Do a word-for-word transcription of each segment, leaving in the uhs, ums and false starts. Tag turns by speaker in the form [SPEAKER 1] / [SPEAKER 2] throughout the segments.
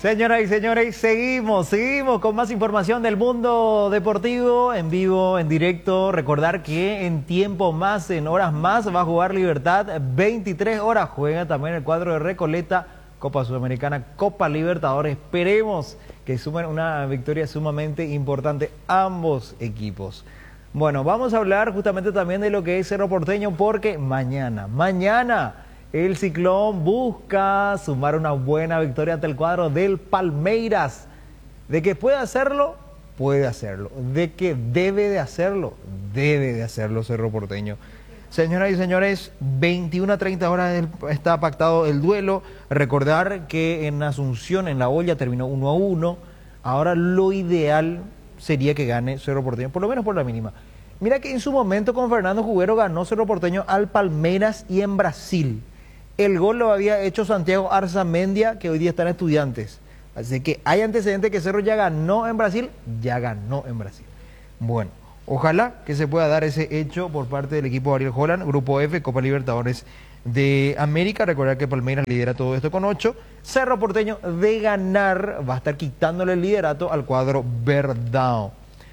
[SPEAKER 1] Señoras y señores, seguimos, seguimos con más información del mundo deportivo, en vivo, en directo. Recordar que en tiempo más, en horas más, va a jugar Libertad, veintitrés horas. Juega también el cuadro de Recoleta, Copa Sudamericana, Copa Libertadores. Esperemos que sumen una victoria sumamente importante ambos equipos. Bueno, vamos a hablar justamente también de lo que es Cerro Porteño, porque mañana, mañana... el Ciclón busca sumar una buena victoria ante el cuadro del Palmeiras. De que puede hacerlo, puede hacerlo. De que debe de hacerlo, debe de hacerlo Cerro Porteño. Señoras y señores, veintiuna a treinta horas está pactado el duelo. Recordar que en Asunción, en La Olla, terminó uno a uno. Ahora lo ideal sería que gane Cerro Porteño, por lo menos por la mínima. Mira que en su momento con Fernando Juguero ganó Cerro Porteño al Palmeiras y en Brasil. El gol lo había hecho Santiago Arzamendia, que hoy día está en Estudiantes. Así que hay antecedentes que Cerro ya ganó en Brasil, ya ganó en Brasil. Bueno, ojalá que se pueda dar ese hecho por parte del equipo de Ariel Holland, Grupo F, Copa Libertadores de América. Recordar que Palmeiras lidera todo esto con ocho. Cerro Porteño, de ganar, va a estar quitándole el liderato al cuadro Verdão.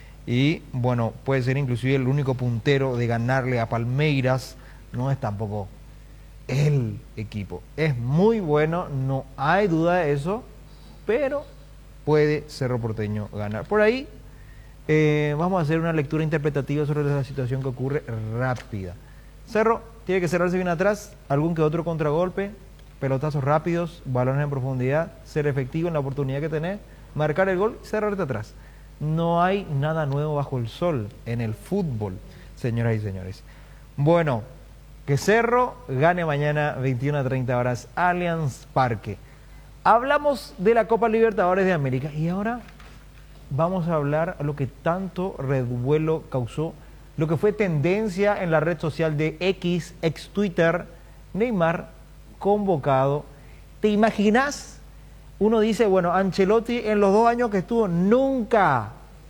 [SPEAKER 1] Y bueno, puede ser inclusive el único puntero de ganarle a Palmeiras. No es tampoco el equipo. Es muy bueno, no hay duda de eso, pero puede Cerro Porteño ganar. Por ahí eh, vamos a hacer una lectura interpretativa sobre la situación que ocurre rápida. Cerro tiene que cerrarse bien atrás, algún que otro contragolpe, pelotazos rápidos, balones en profundidad, ser efectivo en la oportunidad que tenés, marcar el gol, cerrarte atrás. No hay nada nuevo bajo el sol en el fútbol, señoras y señores. Bueno, que Cerro gane mañana veintiuna a treinta horas, Allianz Parque. Hablamos de la Copa Libertadores de América y ahora vamos a hablar de lo que tanto revuelo causó, lo que fue tendencia en la red social de X, ex Twitter, Neymar convocado. ¿Te imaginas? Uno dice, bueno, Ancelotti en los dos años que estuvo nunca,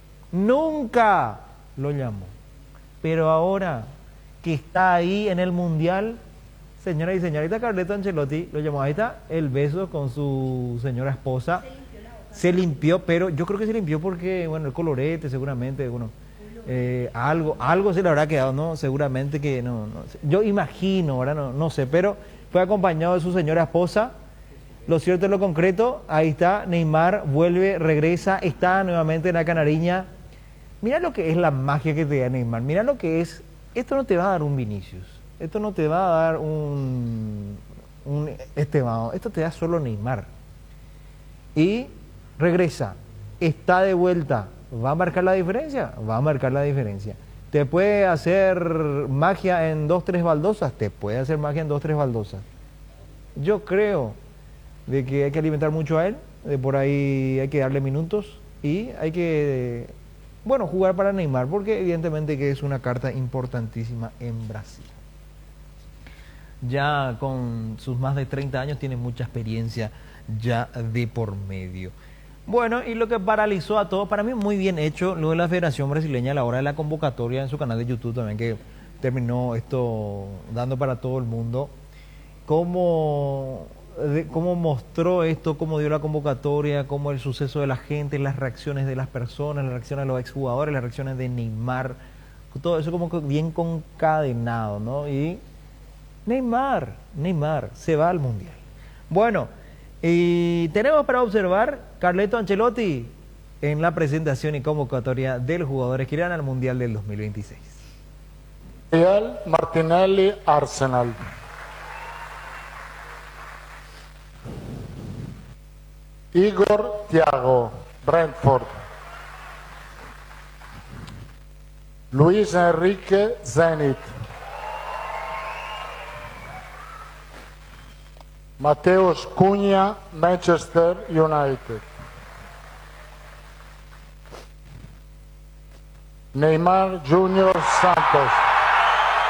[SPEAKER 1] nunca lo llamó. Pero ahora que está ahí en el Mundial, señora y señorita Carleto Ancelotti lo llamó. Ahí está el beso con su señora esposa. Se limpió, pero yo creo que se limpió porque, bueno, el colorete seguramente, bueno, eh, algo, algo se le habrá quedado, ¿no? Seguramente que no, no yo imagino, ahora no, no sé, pero fue acompañado de su señora esposa. Lo cierto es lo concreto, ahí está, Neymar vuelve, regresa, está nuevamente en la Canariña. Mira lo que es la magia que te da Neymar, mira lo que es. Esto no te va a dar un Vinicius, esto no te va a dar un, un Esteban, esto te da solo Neymar. Y regresa, está de vuelta, ¿va a marcar la diferencia? Va a marcar la diferencia. ¿Te puede hacer magia en dos, tres baldosas? Te puede hacer magia en dos, tres baldosas. Yo creo de que hay que alimentar mucho a él, de por ahí hay que darle minutos y hay que... bueno, jugar para Neymar, porque evidentemente que es una carta importantísima en Brasil. Ya con sus más de treinta años tiene mucha experiencia ya de por medio. Bueno, y lo que paralizó a todos, para mí muy bien hecho lo de la Federación Brasileña a la hora de la convocatoria en su canal de YouTube también, que terminó esto dando para todo el mundo. Cómo... de cómo mostró esto, cómo dio la convocatoria, cómo el suceso de la gente, las reacciones de las personas, las reacciones de los exjugadores, las reacciones de Neymar, todo eso como que bien concadenado, ¿no? Y Neymar, Neymar se va al Mundial. Bueno, y tenemos para observar Carleto Ancelotti en la presentación y convocatoria de los jugadores que irán al Mundial del dos mil veintiséis.
[SPEAKER 2] Real Martinelli, Arsenal. Igor Thiago, Brentford. Luis Enrique, Zenit. Mateus Cunha, Manchester United. Neymar Junior Santos.